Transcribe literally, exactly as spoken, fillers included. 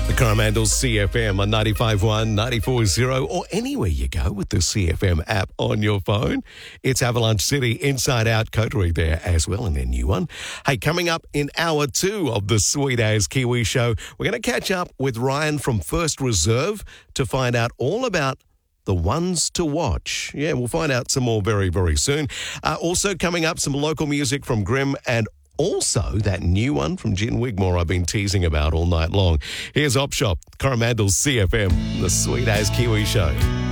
The Coromandel C F M on ninety-five point one, ninety-four point zero, or anywhere you go with the C F M app on your phone. It's Avalanche City, Inside Out Coterie there as well, and a new one. Hey, coming up in hour two of the Sweet As Kiwi Show, we're going to catch up with Ryan from First Reserve to find out all about the ones to watch. Yeah, we'll find out some more very, very soon. Uh, also coming up, some local music from Grimm and also that new one from Gin Wigmore I've been teasing about all night long. Here's Op Shop, Coromandel's C F M, the Sweet As Kiwi Show.